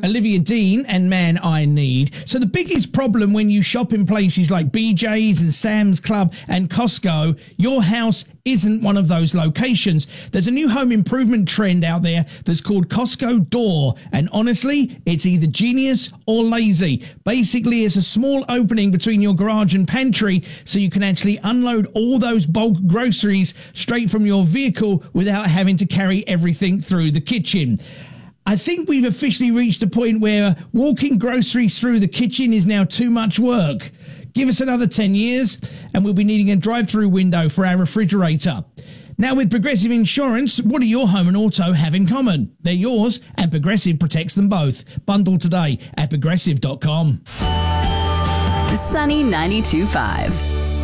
Olivia Dean and Man I Need. So the biggest problem when you shop in places like BJ's and Sam's Club and Costco, your house isn't one of those locations. There's a new home improvement trend out there that's called Costco Door, and honestly, it's either genius or lazy. Basically, it's a small opening between your garage and pantry so you can actually unload all those bulk groceries straight from your vehicle without having to carry everything through the kitchen. I think we've officially reached a point where walking groceries through the kitchen is now too much work. Give us another 10 years and we'll be needing a drive-through window for our refrigerator. Now with Progressive Insurance, what do your home and auto have in common? They're yours and Progressive protects them both. Bundle today at progressive.com. Sunny 92.5.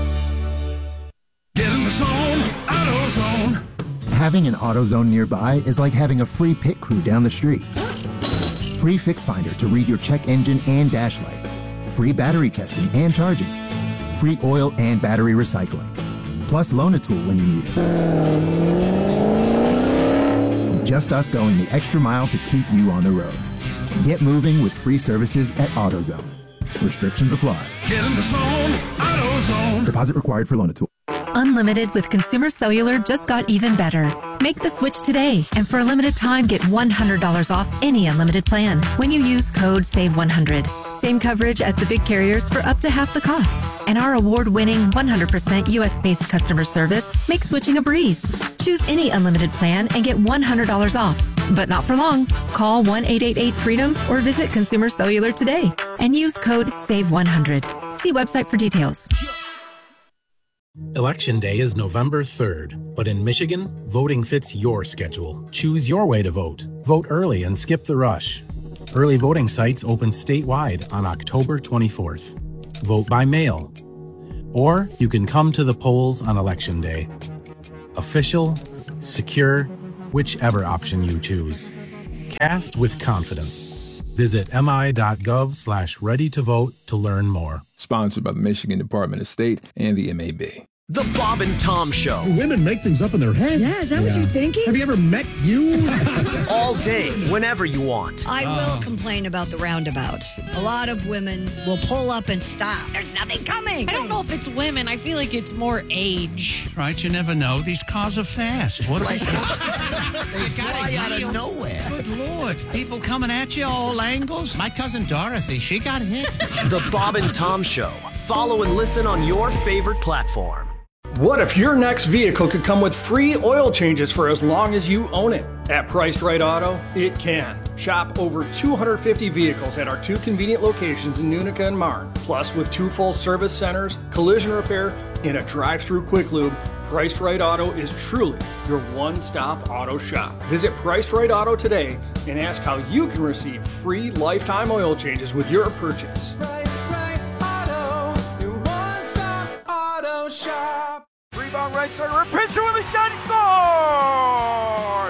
Get in the zone, AutoZone. Having an AutoZone nearby is like having a free pit crew down the street. Free Fix Finder to read your check engine and dash lights. Free battery testing and charging. Free oil and battery recycling. Plus loan a tool when you need it. Just us going the extra mile to keep you on the road. Get moving with free services at AutoZone. Restrictions apply. Get in the zone, AutoZone. Deposit required for loan a tool. Unlimited with Consumer Cellular just got even better. Make the switch today, and for a limited time, get $100 off any unlimited plan when you use code SAVE100. Same coverage as the big carriers for up to half the cost. And our award-winning 100% U.S.-based customer service makes switching a breeze. Choose any unlimited plan and get $100 off. But not for long. Call 1-888-FREEDOM or visit Consumer Cellular today and use code SAVE100. See website for details. Election Day is November 3rd, but in Michigan, voting fits your schedule. Choose your way to vote. Vote early and skip the rush. Early voting sites open statewide on October 24th. Vote by mail. Or you can come to the polls on Election Day. Official, secure, whichever option you choose. Cast with confidence. Visit mi.gov/ready-to-vote to learn more. Sponsored by the Michigan Department of State and the MAB. The Bob and Tom Show. Women make things up in their head. Yeah, is that what you're thinking? Have you ever met you? All day, whenever you want. I will complain about the roundabouts. A lot of women will pull up and stop. There's nothing coming. I don't know if it's women. I feel like it's more age. Right, you never know. These cars are fast. What they fly out of nowhere. Good Lord. People coming at you all angles. My cousin Dorothy, she got hit. The Bob and Tom Show. Follow and listen on your favorite platform. What if your next vehicle could come with free oil changes for as long as you own it? At Priced Right Auto, it can. Shop over 250 vehicles at our 2 convenient locations in Unica and Marne. Plus, with 2 full service centers, collision repair, and a drive-through quick lube, Priced Right Auto is truly your one-stop auto shop. Visit Priced Right Auto today and ask how you can receive free lifetime oil changes with your purchase. Priced Right Auto, your one-stop auto shop. Rebound right center, pitch to him, a shot, he scored!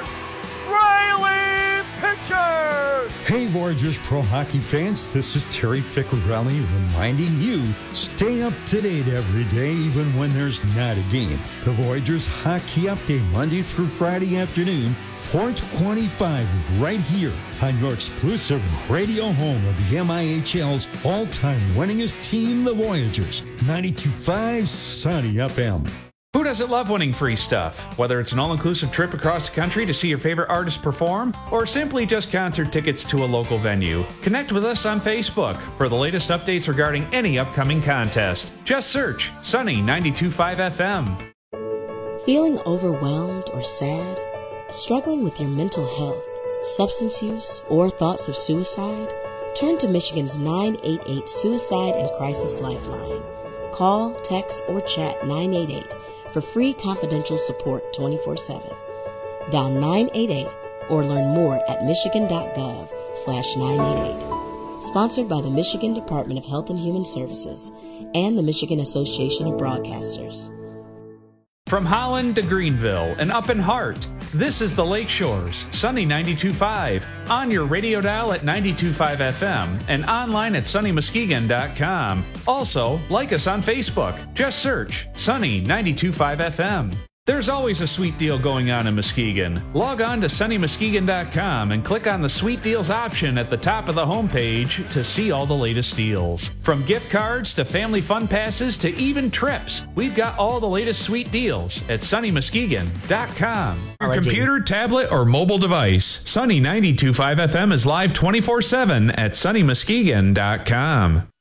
Riley Pitcher! Hey Voyagers Pro Hockey fans, this is Terry Piccarelli reminding you, stay up to date every day even when there's not a game. The Voyagers Hockey Update Monday through Friday afternoon, 4:25 right here on your exclusive radio home of the MIHL's all-time winningest team, the Voyagers, 92.5 Sunny FM. Who doesn't love winning free stuff? Whether it's an all-inclusive trip across the country to see your favorite artist perform, or simply just concert tickets to a local venue, connect with us on Facebook for the latest updates regarding any upcoming contest. Just search Sunny 92.5 FM. Feeling overwhelmed or sad? Struggling with your mental health, substance use, or thoughts of suicide? Turn to Michigan's 988 Suicide and Crisis Lifeline. Call, text, or chat 988 for free confidential support 24/7. Dial 988 or learn more at michigan.gov/988. Sponsored by the Michigan Department of Health and Human Services and the Michigan Association of Broadcasters. From Holland to Greenville and up in Hart, this is the Lakeshores, Sunny 92.5, on your radio dial at 92.5 FM and online at sunnymuskegon.com. Also, like us on Facebook. Just search Sunny 92.5 FM. There's always a sweet deal going on in Muskegon. Log on to sunnymuskegon.com and click on the Sweet Deals option at the top of the homepage to see all the latest deals. From gift cards to family fun passes to even trips, we've got all the latest sweet deals at sunnymuskegon.com. Your computer, tablet, or mobile device, Sunny 92.5 FM is live 24/7 at sunnymuskegon.com.